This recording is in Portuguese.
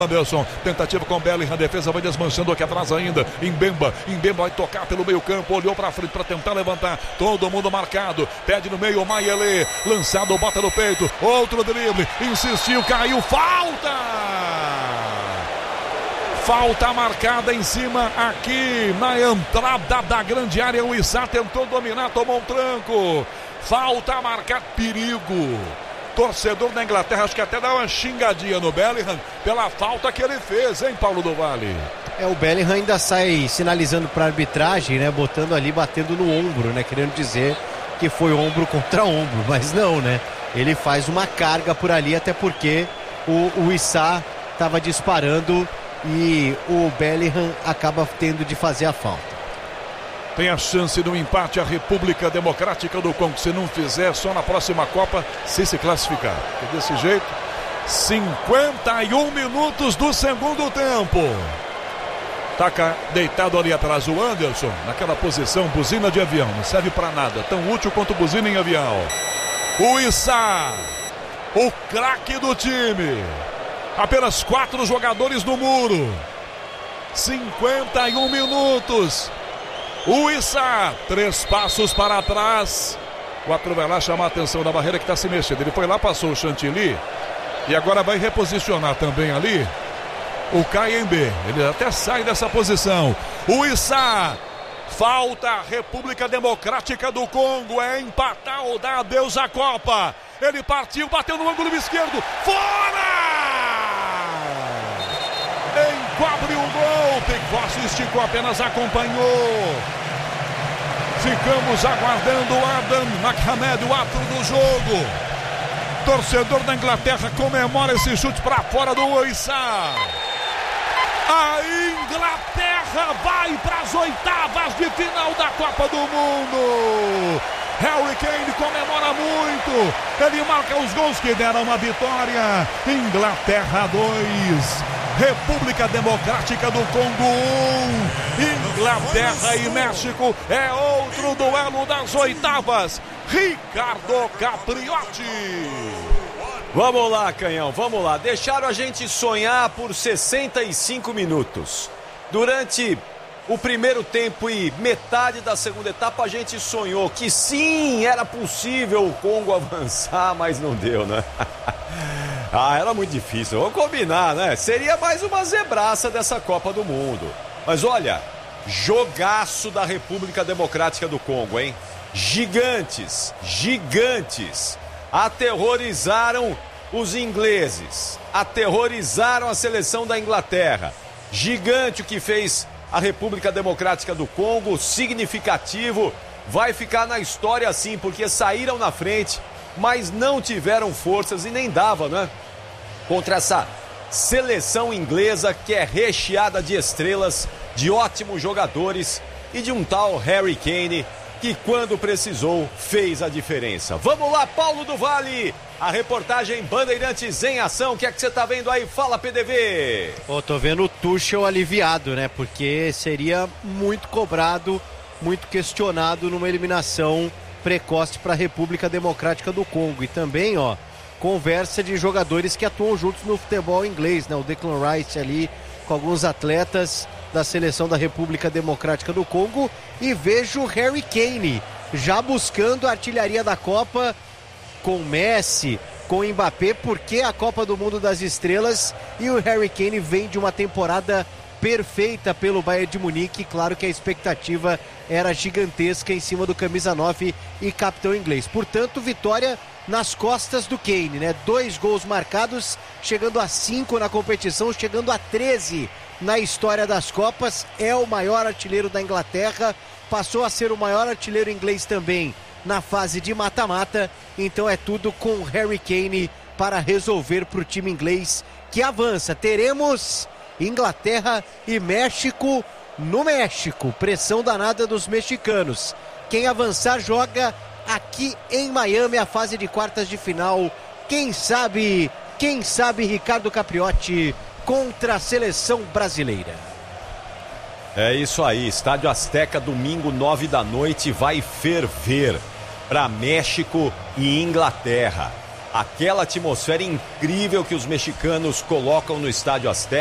Anderson, tentativa com Bellingham, defesa vai desmanchando aqui atrás ainda. Mbemba vai tocar pelo meio campo, olhou pra frente pra tentar levantar, todo mundo marcado, pede no meio, Mayele, lançado, bota no peito, outro drible, insistiu, caiu, falta marcada em cima aqui na entrada da grande área. O Issa tentou dominar, tomou um tranco, falta marcada, perigo. Torcedor da Inglaterra, acho que até dá uma xingadinha no Bellingham pela falta que ele fez, hein, Paulo do Vale? O Bellingham ainda sai sinalizando para a arbitragem, né, botando ali, batendo no ombro, né, querendo dizer que foi ombro contra ombro, mas não, né, ele faz uma carga por ali, até porque o Issa estava disparando e o Bellingham acaba tendo de fazer a falta. Tem a chance do empate a República Democrática do Congo. Se não fizer, só na próxima Copa se classificar. E desse jeito, 51 minutos do segundo tempo. Taca deitado ali atrás o Anderson, naquela posição, buzina de avião. Não serve pra nada, tão útil quanto buzina em avião. O Issa, o craque do time. Apenas 4 jogadores no muro. 51 minutos. O Issa, 3 passos para trás. O árbitro vai lá chamar a atenção da barreira que está se mexendo. Ele foi lá, passou o Chantilly e agora vai reposicionar também ali o KMB. Ele até sai dessa posição. O Issa, falta. República Democrática do Congo é empatar ou dar adeus à Copa. Ele partiu, bateu no ângulo esquerdo, fora! Encobre o gol, Piquet esticou, apenas acompanhou. Ficamos aguardando o Adam Mohamed, o árbitro do jogo. Torcedor da Inglaterra comemora esse chute para fora do Issa. A Inglaterra vai para as oitavas de final da Copa do Mundo. Harry Kane comemora muito. Ele marca os gols que deram uma vitória. Inglaterra 2. República Democrática do Congo 1. Inglaterra e México é outro duelo das oitavas. Ricardo Capriotti. Vamos lá, Canhão, vamos lá. Deixaram a gente sonhar por 65 minutos. Durante o primeiro tempo e metade da segunda etapa, a gente sonhou que sim, era possível o Congo avançar, mas não deu, né? Era muito difícil, vamos combinar, né? Seria mais uma zebraça dessa Copa do Mundo. Mas olha, jogaço da República Democrática do Congo, hein? Gigantes, aterrorizaram os ingleses, aterrorizaram a seleção da Inglaterra. Gigante o que fez a República Democrática do Congo, significativo, vai ficar na história assim, porque saíram na frente, mas não tiveram forças e nem dava, né? Contra essa seleção inglesa que é recheada de estrelas, de ótimos jogadores e de um tal Harry Kane que quando precisou fez a diferença. Vamos lá, Paulo do Vale, a reportagem Bandeirantes em ação. O que é que você tá vendo aí? Fala, PDV. Tô vendo o Tuchel aliviado, né? Porque seria muito cobrado, muito questionado numa eliminação precoce para a República Democrática do Congo. E também, conversa de jogadores que atuam juntos no futebol inglês, né? O Declan Rice ali com alguns atletas da seleção da República Democrática do Congo, e vejo o Harry Kane já buscando a artilharia da Copa com Messi, com Mbappé, porque a Copa do Mundo das Estrelas, e o Harry Kane vem de uma temporada perfeita pelo Bayern de Munique. Claro que a expectativa era gigantesca em cima do camisa 9 e capitão inglês. Portanto, vitória nas costas do Kane, né? 2 gols marcados, chegando a 5 na competição, chegando a 13 na história das Copas. É o maior artilheiro da Inglaterra, passou a ser o maior artilheiro inglês também na fase de mata-mata. Então é tudo com Harry Kane para resolver para o time inglês que avança. Teremos Inglaterra e México no México, pressão danada dos mexicanos. Quem avançar joga aqui em Miami a fase de quartas de final. Quem sabe Ricardo Capriotti contra a seleção brasileira. É isso aí, Estádio Azteca, domingo 9 da noite, vai ferver para México e Inglaterra. aquela atmosfera incrível que os mexicanos colocam no Estádio Azteca.